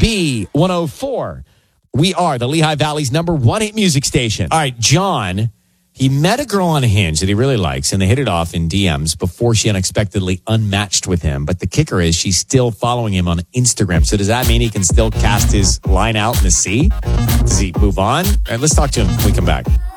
B104. We are the Lehigh Valley's #1 hit music station. All right, John, he met a girl on Hinge that he really likes, and they hit it off in DMs before she unexpectedly unmatched with him. But the kicker is she's still following him on Instagram. So does that mean he can still cast his line out in the sea? Does he move on? All right, let's talk to him when we come back.